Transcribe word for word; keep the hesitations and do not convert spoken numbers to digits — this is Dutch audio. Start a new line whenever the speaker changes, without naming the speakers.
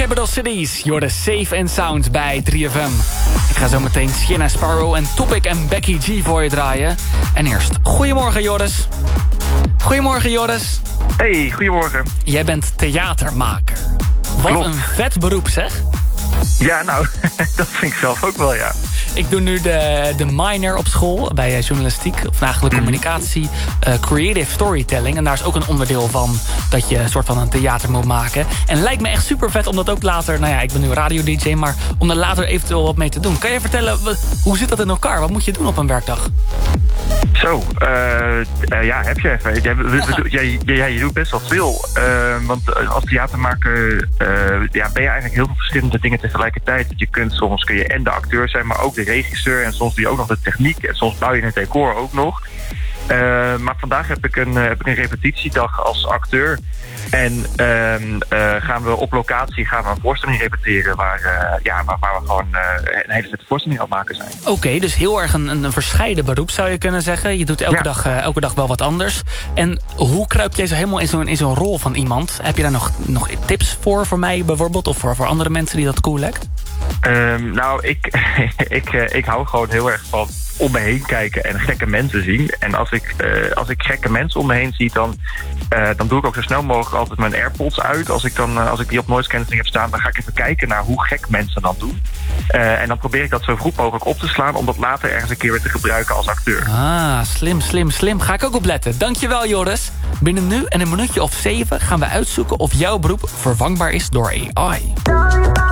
Capital Cities, you're the Safe and Sound bij drie F M. Ik ga zo meteen Sienna Sparrow en Topic en Becky G voor je draaien. En eerst, goedemorgen Joris. Goedemorgen Joris.
Hey, goedemorgen.
Jij bent theatermaker. Wat
Klopt.
een vet beroep zeg.
Ja, nou, dat vind ik zelf ook wel, ja.
Ik doe nu de, de minor op school bij uh, journalistiek, of eigenlijk communicatie, uh, creative storytelling. En daar is ook een onderdeel van dat je een soort van een theater moet maken. En het lijkt me echt super vet om dat ook later, nou ja, ik ben nu radio-dj, maar om daar later eventueel wat mee te doen. Kan je vertellen, wat, hoe zit dat in elkaar? Wat moet je doen op een werkdag?
Zo, uh, uh, ja, heb je even. Jij, we, we, jij, jij, je doet best wel veel. Uh, want als theatermaker uh, ja, ben je eigenlijk heel veel verschillende dingen tegelijkertijd. Je kunt soms kun je en de acteur zijn, maar ook de regisseur. En soms doe je ook nog de techniek. En soms bouw je een decor ook nog. Uh, maar vandaag heb ik, een, uh, heb ik een repetitiedag als acteur. En uh, uh, gaan we op locatie gaan we een voorstelling repeteren waar, uh, ja, waar, waar we gewoon uh, een hele vette voorstelling aan het maken zijn.
Oké, okay, dus heel erg een, een verscheiden beroep zou je kunnen zeggen. Je doet elke, ja. dag, uh, elke dag wel wat anders. En hoe kruip jij zo helemaal in zo'n, in zo'n rol van iemand? Heb je daar nog, nog tips voor, voor mij bijvoorbeeld? Of voor, voor andere mensen die dat cool lijkt?
Um, nou, ik, ik, uh, ik hou gewoon heel erg van om me heen kijken en gekke mensen zien. En als ik, uh, als ik gekke mensen om me heen zie, dan, uh, dan doe ik ook zo snel mogelijk altijd mijn AirPods uit. Als ik, dan, uh, als ik die op noise cancelling heb staan, dan ga ik even kijken naar hoe gek mensen dat doen. Uh, en dan probeer ik dat zo vroeg mogelijk op te slaan, om dat later ergens een keer weer te gebruiken als acteur.
Ah, slim, slim, slim. Ga ik ook opletten. Dankjewel, Joris. Binnen nu en een minuutje of zeven gaan we uitzoeken of jouw beroep vervangbaar is door A I.